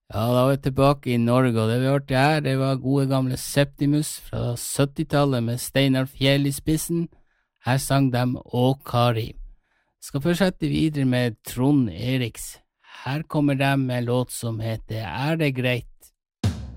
Ja, da var vi tilbake i Norge, og det vi hørte her, det var gode gamle Septimus fra 70-tallet med Steinar Fjell i spissen. Her sang de Å Kari. Skal fortsette videre med Trond Eriks. Her kommer de med en låt som heter Er det greit?